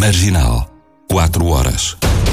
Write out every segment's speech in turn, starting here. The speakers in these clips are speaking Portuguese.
Marginal, 4 horas.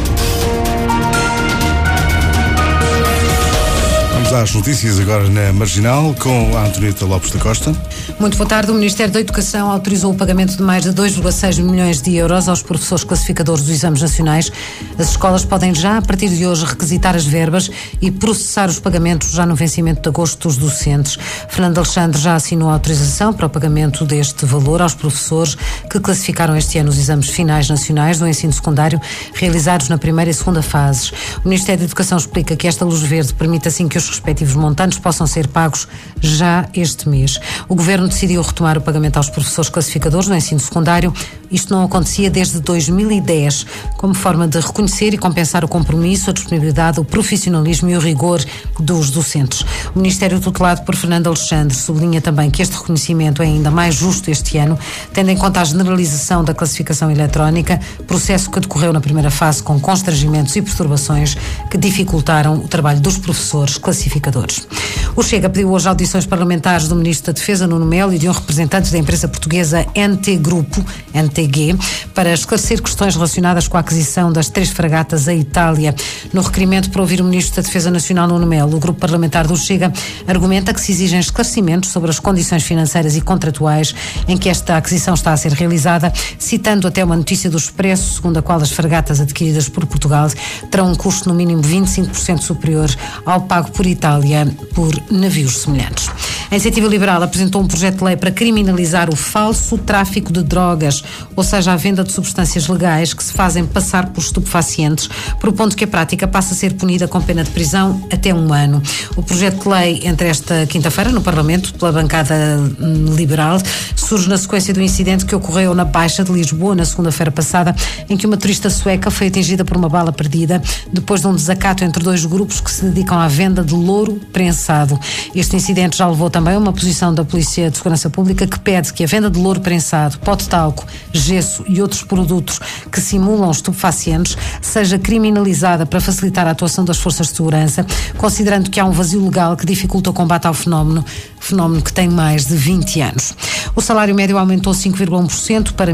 Vamos às notícias agora na Marginal com a Antonieta Lopes da Costa. Muito boa tarde. O Ministério da Educação autorizou o pagamento de mais de 2,6 milhões de euros aos professores classificadores dos exames nacionais. As escolas podem já, a partir de hoje, requisitar as verbas e processar os pagamentos já no vencimento de agosto dos docentes. Fernando Alexandre já assinou a autorização para o pagamento deste valor aos professores que classificaram este ano os exames finais nacionais do ensino secundário realizados na primeira e segunda fases. O Ministério da Educação explica que esta luz verde permite assim que os respectivos montantes possam ser pagos já este mês. O Governo decidiu retomar o pagamento aos professores classificadores do ensino secundário. Isto não acontecia desde 2010, como forma de reconhecer e compensar o compromisso, a disponibilidade, o profissionalismo e o rigor dos docentes. O Ministério tutelado por Fernando Alexandre sublinha também que este reconhecimento é ainda mais justo este ano, tendo em conta a generalização da classificação eletrónica, processo que decorreu na primeira fase com constrangimentos e perturbações que dificultaram o trabalho dos professores classificadores. O Chega pediu hoje audições parlamentares do Ministro da Defesa, Nuno Melo, e de um representante da empresa portuguesa NT Grupo, NTG, para esclarecer questões relacionadas com a aquisição das 3 fragatas à Itália. No requerimento para ouvir o Ministro da Defesa Nacional, Nuno Melo, o grupo parlamentar do Chega argumenta que se exigem esclarecimentos sobre as condições financeiras e contratuais em que esta aquisição está a ser realizada, citando até uma notícia do Expresso, segundo a qual as fragatas adquiridas por Portugal terão um custo no mínimo 25% superior ao pago por Itália por navios semelhantes. A Iniciativa Liberal apresentou um projeto de lei para criminalizar o falso tráfico de drogas, ou seja, a venda de substâncias legais que se fazem passar por estupefacientes, propondo que a prática passe a ser punida com pena de prisão até 1 ano. O projeto de lei, entre esta quinta-feira no Parlamento, pela bancada liberal, surge na sequência do incidente que ocorreu na Baixa de Lisboa na segunda-feira passada, em que uma turista sueca foi atingida por uma bala perdida depois de um desacato entre 2 grupos que se dedicam à venda de louro prensado. Este incidente já levou também a uma posição da Polícia de Segurança Pública que pede que a venda de louro prensado, pó de talco, gesso e outros produtos que simulam estupefacientes seja criminalizada para facilitar a atuação das forças de segurança, considerando que há um vazio legal que dificulta o combate ao fenómeno que tem mais de 20 anos. O salário médio aumentou 5,1% para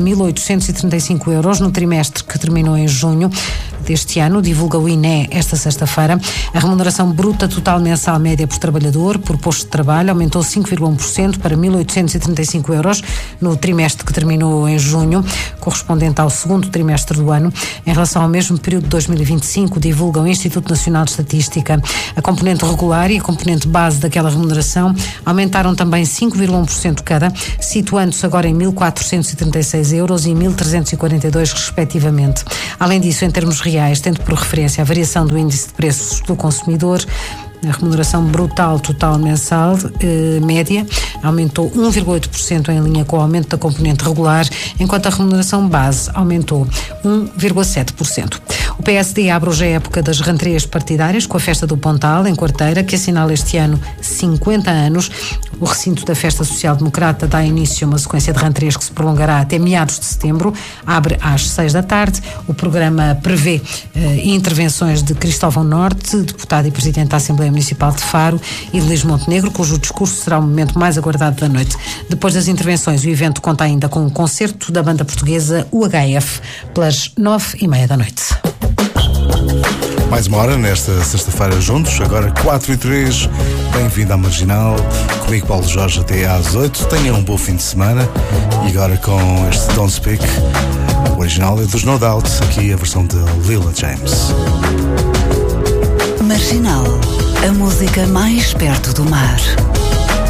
1.835 euros no trimestre que terminou em junho deste ano, divulga o INE esta sexta-feira. A remuneração bruta total mensal média por trabalhador, por posto de trabalho, aumentou 5,1% para 1.835 euros no trimestre que terminou em junho, correspondente ao segundo trimestre do ano. Em relação ao mesmo período de 2025, divulga o Instituto Nacional de Estatística. A componente regular e a componente base daquela remuneração aumentaram também 5,1% cada, situando-se agora em 1.436 euros e 1.342 respectivamente. Além disso, em termos reais, tendo por referência a variação do índice de preços do consumidor, a remuneração brutal total mensal média aumentou 1,8% em linha com o aumento da componente regular, enquanto a remuneração base aumentou 1,7%. O PSD abre hoje a época das rentrées partidárias com a Festa do Pontal, em Quarteira, que assinala este ano 50 anos. O recinto da Festa Social Democrata dá início a uma sequência de rentrées que se prolongará até meados de setembro. Abre às 6 da tarde. O programa prevê intervenções de Cristóvão Norte, deputado e presidente da Assembleia Municipal de Faro, e de Luís Montenegro, cujo discurso será o momento mais aguardado da noite. Depois das intervenções, o evento conta ainda com um concerto da banda portuguesa UHF, pelas 9h30 da noite. Mais uma hora nesta sexta-feira juntos, agora 4h03. Bem-vindo à Marginal. Comigo, Paulo Jorge, até às 8. Tenham um bom fim de semana. E agora com este Don't Speak, o original é dos No Doubt, aqui a versão de Lila James. Marginal, a música mais perto do mar.